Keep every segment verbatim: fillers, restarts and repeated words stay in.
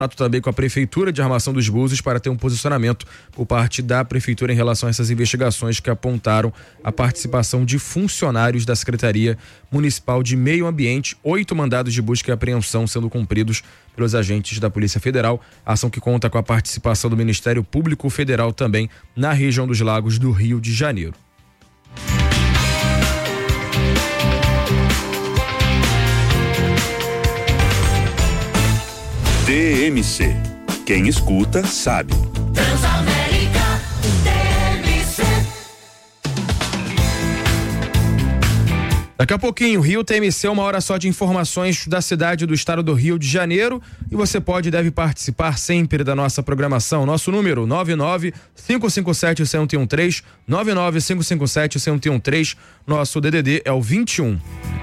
também com a Prefeitura de Armação dos Búzios para ter um posicionamento por parte da Prefeitura em relação a essas investigações que apontaram a participação de funcionários da Secretaria Municipal de Meio Ambiente, oito mandados de busca e apreensão sendo cumpridos pelos agentes da Polícia Federal, ação que conta com a participação do Ministério Público Federal também na região dos Lagos do Rio de Janeiro. T M C. Quem escuta, sabe. Transamérica, T M C. Daqui a pouquinho, Rio T M C, uma hora só de informações da cidade do estado do Rio de Janeiro. E você pode e deve participar sempre da nossa programação. Nosso número nove nove cinco cinco sete um zero um três, nove nove cinco cinco sete um zero um três. Nosso D D D é o vinte e um.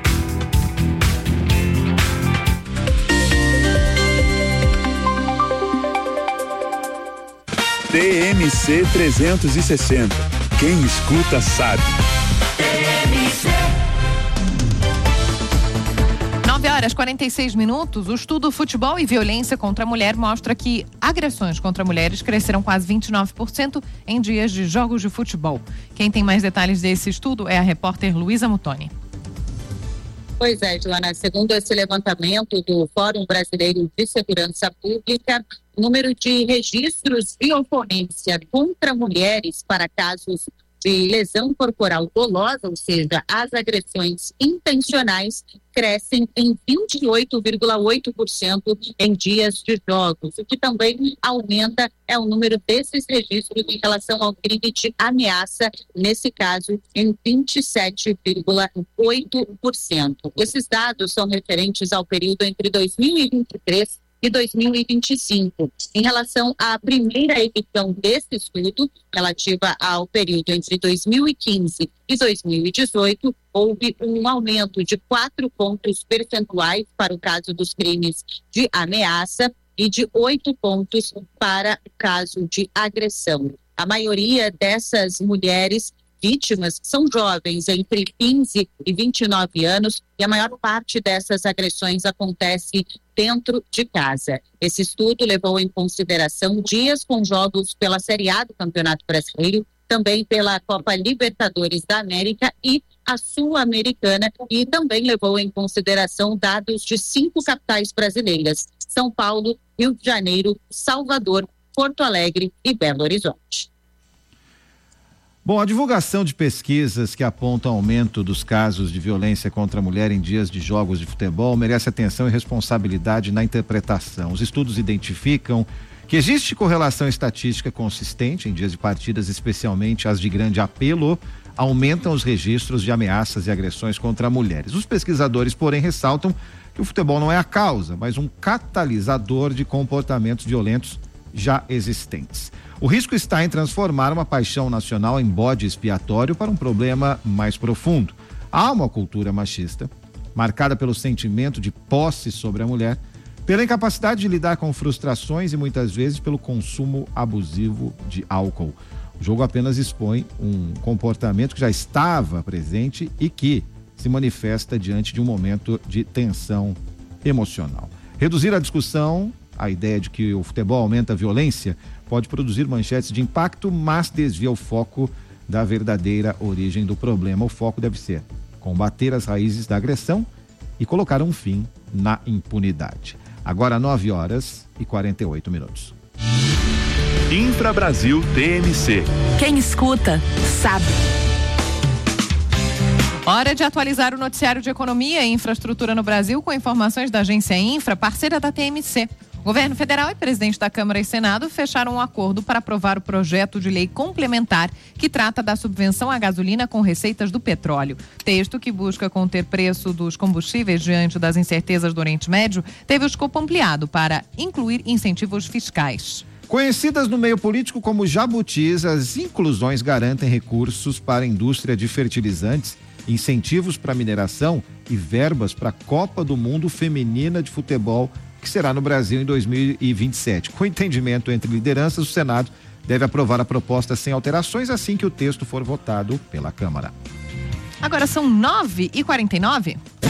T M C trezentos e sessenta. Quem escuta sabe. T M C. nove horas e quarenta e seis minutos. O estudo Futebol e Violência contra a Mulher mostra que agressões contra mulheres cresceram quase vinte e nove por cento em dias de jogos de futebol. Quem tem mais detalhes desse estudo é a repórter Luísa Mutoni. Pois é, Joana, segundo esse levantamento do Fórum Brasileiro de Segurança Pública, o número de registros de ocorrência contra mulheres para casos de lesão corporal dolosa, ou seja, as agressões intencionais, crescem em vinte e oito vírgula oito por cento em dias de jogos. O que também aumenta é o número desses registros em relação ao crime de ameaça, nesse caso, em vinte e sete vírgula oito por cento. Esses dados são referentes ao período entre dois mil e vinte e três e dois mil e vinte e cinco. Em relação à primeira edição desse estudo, relativa ao período entre dois mil e quinze e dois mil e dezoito, houve um aumento de quatro pontos percentuais para o caso dos crimes de ameaça e de oito pontos para o caso de agressão. A maioria dessas mulheres vítimas são jovens entre quinze e vinte e nove anos e a maior parte dessas agressões acontece dentro de casa. Esse estudo levou em consideração dias com jogos pela Série A do Campeonato Brasileiro, também pela Copa Libertadores da América e a Sul-Americana, e também levou em consideração dados de cinco capitais brasileiras: São Paulo, Rio de Janeiro, Salvador, Porto Alegre e Belo Horizonte. Bom, a divulgação de pesquisas que apontam aumento dos casos de violência contra a mulher em dias de jogos de futebol merece atenção e responsabilidade na interpretação. Os estudos identificam que existe correlação estatística consistente em dias de partidas, especialmente as de grande apelo, aumentam os registros de ameaças e agressões contra mulheres. Os pesquisadores, porém, ressaltam que o futebol não é a causa, mas um catalisador de comportamentos violentos já existentes. O risco está em transformar uma paixão nacional em bode expiatório para um problema mais profundo. Há uma cultura machista, marcada pelo sentimento de posse sobre a mulher, pela incapacidade de lidar com frustrações e muitas vezes pelo consumo abusivo de álcool. O jogo apenas expõe um comportamento que já estava presente e que se manifesta diante de um momento de tensão emocional. Reduzir a discussão, a ideia de que o futebol aumenta a violência, pode produzir manchetes de impacto, mas desvia o foco da verdadeira origem do problema. O foco deve ser combater as raízes da agressão e colocar um fim na impunidade. Agora nove horas e quarenta e oito minutos. Infra Brasil T M C. Quem escuta, sabe. Hora de atualizar o noticiário de economia e infraestrutura no Brasil com informações da agência Infra, parceira da T M C. O governo federal e presidente da Câmara e Senado fecharam um acordo para aprovar o projeto de lei complementar que trata da subvenção à gasolina com receitas do petróleo. Texto que busca conter preço dos combustíveis diante das incertezas do Oriente Médio teve o escopo ampliado para incluir incentivos fiscais. Conhecidas no meio político como jabutis, as inclusões garantem recursos para a indústria de fertilizantes, incentivos para mineração e verbas para a Copa do Mundo Feminina de Futebol, que será no Brasil em dois mil e vinte e sete. Com entendimento entre lideranças, o Senado deve aprovar a proposta sem alterações assim que o texto for votado pela Câmara. Agora são nove e quarenta e nove.